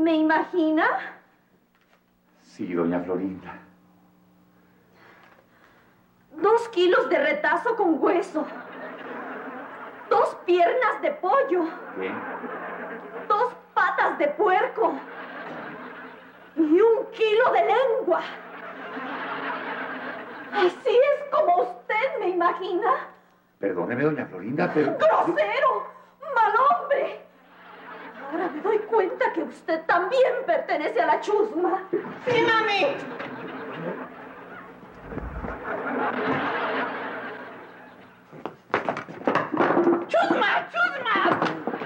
me imagina? Sí, doña Florinda. 2 kilos de retazo con hueso. 2 piernas de pollo. ¿Qué? 2 patas de puerco. Y 1 kilo de lengua. Así es como usted me imagina. Perdóneme, doña Florinda, pero... ¡Grosero! ¡Mal hombre! Ahora me doy cuenta que usted también pertenece a la chusma. ¡Sí, mami! ¡Chusma! ¡Chusma!